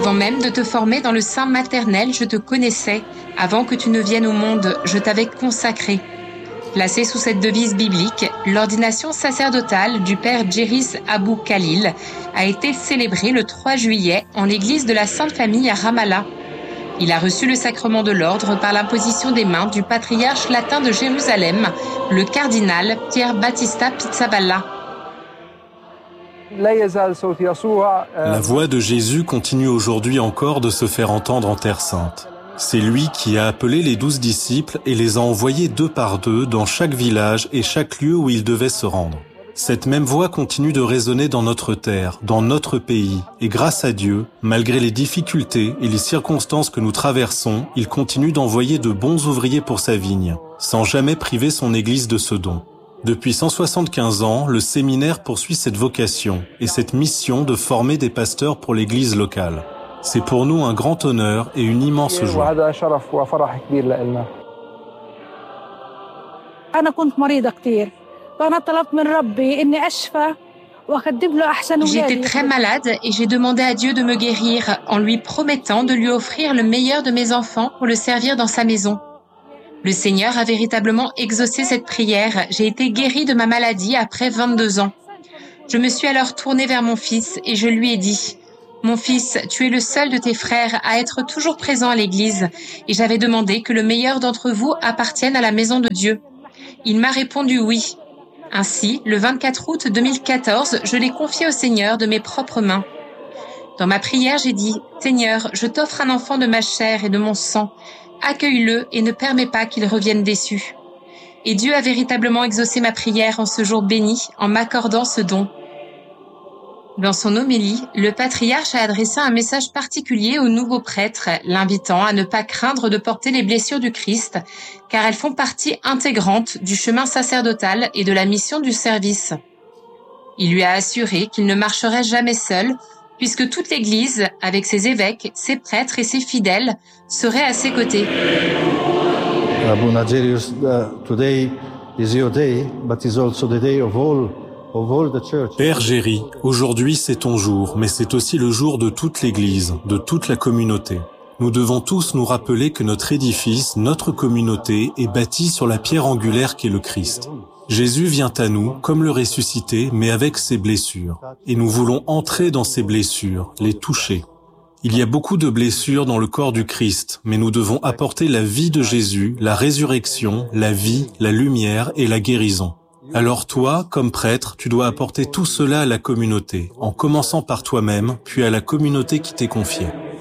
Avant même de te former dans le sein maternel, je te connaissais. Avant que tu ne viennes au monde, je t'avais consacré. Placée sous cette devise biblique, l'ordination sacerdotale du père Djeris Abou Khalil a été célébrée le 3 juillet en l'église de la Sainte Famille à Ramallah. Il a reçu le sacrement de l'ordre par l'imposition des mains du patriarche latin de Jérusalem, le cardinal Pierre Battista Pizzaballa. La voix de Jésus continue aujourd'hui encore de se faire entendre en Terre Sainte. C'est lui qui a appelé les 12 disciples et les a envoyés 2 par 2 dans chaque village et chaque lieu où ils devaient se rendre. Cette même voix continue de résonner dans notre terre, dans notre pays, et grâce à Dieu, malgré les difficultés et les circonstances que nous traversons, il continue d'envoyer de bons ouvriers pour sa vigne, sans jamais priver son Église de ce don. Depuis 175 ans, le séminaire poursuit cette vocation et cette mission de former des pasteurs pour l'Église locale. C'est pour nous un grand honneur et une immense joie. J'étais très malade et j'ai demandé à Dieu de me guérir en lui promettant de lui offrir le meilleur de mes enfants pour le servir dans sa maison. Le Seigneur a véritablement exaucé cette prière. J'ai été guérie de ma maladie après 22 ans. Je me suis alors tournée vers mon fils et je lui ai dit « Mon fils, tu es le seul de tes frères à être toujours présent à l'église et j'avais demandé que le meilleur d'entre vous appartienne à la maison de Dieu. » Il m'a répondu oui. Ainsi, le 24 août 2014, je l'ai confié au Seigneur de mes propres mains. Dans ma prière, j'ai dit « Seigneur, je t'offre un enfant de ma chair et de mon sang. Accueille-le et ne permets pas qu'il revienne déçu. » Et Dieu a véritablement exaucé ma prière en ce jour béni en m'accordant ce don. Dans son homélie, le patriarche a adressé un message particulier aux nouveaux prêtres, l'invitant à ne pas craindre de porter les blessures du Christ, car elles font partie intégrante du chemin sacerdotal et de la mission du service. Il lui a assuré qu'il ne marcherait jamais seul, puisque toute l'Église, avec ses évêques, ses prêtres et ses fidèles, serait à ses côtés. Abuna Djeris, today is your day, but is also the day of all the church. Père Géry, aujourd'hui c'est ton jour, mais c'est aussi le jour de toute l'Église, de toute la communauté. Nous devons tous nous rappeler que notre édifice, notre communauté, est bâti sur la pierre angulaire qu'est le Christ. Jésus vient à nous comme le ressuscité, mais avec ses blessures. Et nous voulons entrer dans ces blessures, les toucher. Il y a beaucoup de blessures dans le corps du Christ, mais nous devons apporter la vie de Jésus, la résurrection, la vie, la lumière et la guérison. Alors toi, comme prêtre, tu dois apporter tout cela à la communauté, en commençant par toi-même, puis à la communauté qui t'est confiée.